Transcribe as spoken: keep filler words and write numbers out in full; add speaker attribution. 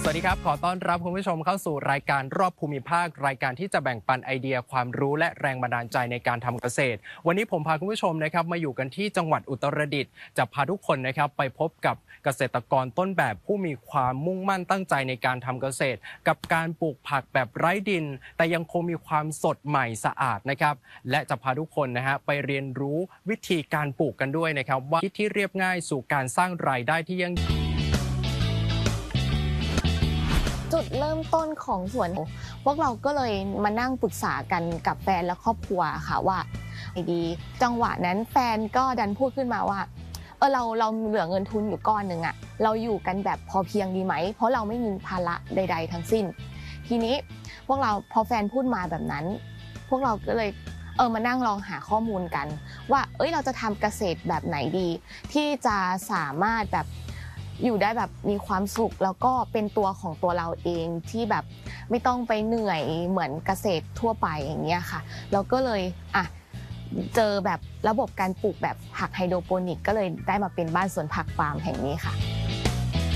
Speaker 1: วัสดีครับขอต้อนรับคุณผู้ชมเข้าสู่รายการรอบภูมิภาครายการที่จะแบ่งปันไอเดียความรู้และแรงบันดาลใจในการทำเกษตรวันนี้ผมพาคุณผู้ชมนะครับมาอยู่กันที่จังหวัดอุตรดิตถ์จะพาทุกคนนะครับไปพบกับเกษตรกรต้นแบบผู้มีความมุ่งมั่นตั้งใจในการทำเกษตรกับการปลูกผักแบบไร้ดินแต่ยังคงมีความสดใหม่สะอาดนะครับและจะพาทุกคนนะฮะไปเรียนรู้วิธีการปลูกกันด้วยนะครับว่าที่เรียบง่ายสู่การสร้างรายได้ที่ยั่งยืน
Speaker 2: จุดเริ่มต้นของสวนพวกเราก็เลยมานั่งปรึกษากันกับแฟนและครอบครัวค่ะว่าไอดีจังหวะนั้นแฟนก็ดันพูดขึ้นมาว่าเออเราเราเหลือเงินทุนอยู่ก้อนหนึ่งอะเราอยู่กันแบบพอเพียงดีไหมเพราะเราไม่มีภาระใดๆทั้งสิ้นทีนี้พวกเราพอแฟนพูดมาแบบนั้นพวกเราก็เลยเออมานั่งลองหาข้อมูลกันว่าเอ้ยเราจะทำเกษตรแบบไหนดีที่จะสามารถแบบอยู่ได้แบบมีความสุขแล้วก็เป็นตัวของตัวเราเองที่แบบไม่ต้องไปเหนื่อยเหมือนเกษตรทั่วไปอย่างเงี้ยค่ะเราก็เลยอ่ะเจอแบบระบบการปลูกแบบผักไฮโดรโปนิกก็เลยได้มาเป็นบ้านสวนผักฟาร์มแห่งนี้ค่ะ